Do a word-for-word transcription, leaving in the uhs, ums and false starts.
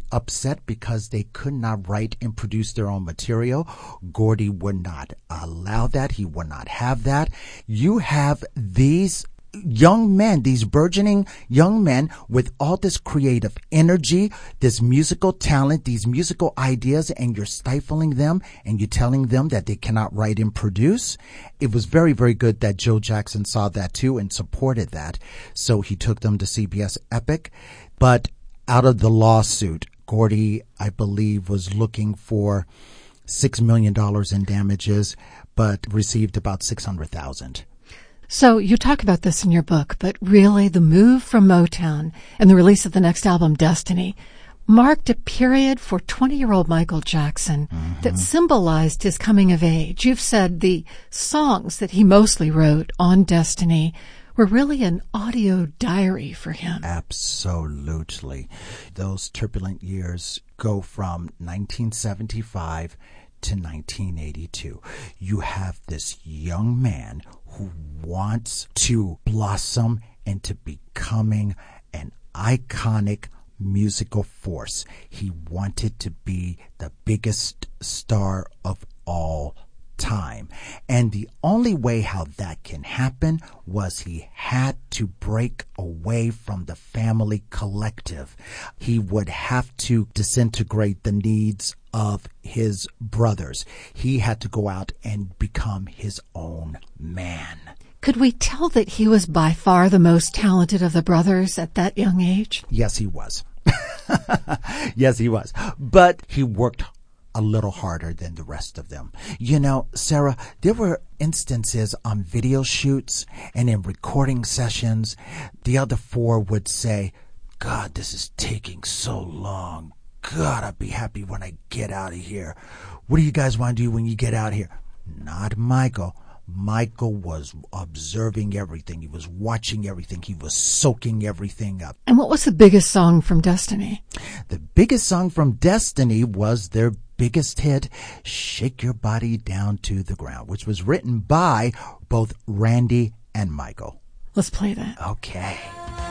upset because they could not write and produce their own material. Gordy would not allow that. He would not have that. You have these young men, these burgeoning young men with all this creative energy, this musical talent, these musical ideas, and you're stifling them and you're telling them that they cannot write and produce. It was very, very good that Joe Jackson saw that too and supported that. So he took them to C B S Epic. But out of the lawsuit, Gordy, I believe, was looking for six million dollars in damages, but received about six hundred thousand dollars. So you talk about this in your book, but really the move from Motown and the release of the next album, Destiny, marked a period for twenty-year-old Michael Jackson mm-hmm. that symbolized his coming of age. You've said the songs that he mostly wrote on Destiny were really an audio diary for him. Absolutely. Those turbulent years go from nineteen seventy-five to nineteen eighty-two. You have this young man who wants to blossom into becoming an iconic musical force. He wanted to be the biggest star of all time. And the only way how that can happen was he had to break away from the family collective. He would have to disintegrate the needs of his brothers. He had to go out and become his own man. Could we tell that he was by far the most talented of the brothers at that young age? Yes, he was. Yes, he was. But he worked a little harder than the rest of them. You know, Sarah, there were instances on video shoots and in recording sessions, the other four would say, God, this is taking so long. God, I'll be happy when I get out of here. What do you guys want to do when you get out of here? Not Michael. Michael was observing everything. He was watching everything. He was soaking everything up. And what was the biggest song from Destiny? The biggest song from Destiny was their biggest hit, Shake Your Body Down to the Ground, which was written by both Randy and Michael. Let's play that. Okay.